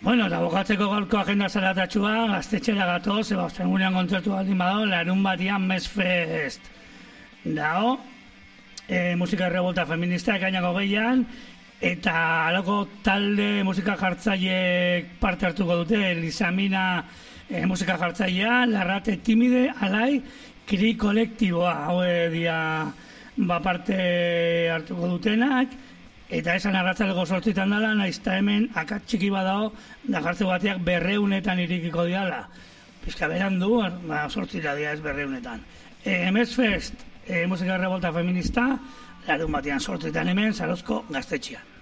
Bueno, eta bokatzeko gaurko agenda zaratatxua, gaztetxera gatoz, ostegunean kontzertu baldin badago, larun batian Mesfest dago, musika revolta feminista ekainako 20an, eta alako talde musika jartzaileek parte hartuko dute, Elisamina musika jartzailea, Larrate Timide, Alai, Kri kolektiboa, hau dia parte hartuko dutenak, eta esan arratzaleko 8 dela, naizta hemen akats txiki badao, da jartze bateak 200 irikiko diala. Pizka berandu, 8 dira ez 200. Mesfest, musika revolta feminista, larun batean 8 hemen, Zarozko gaztetxean.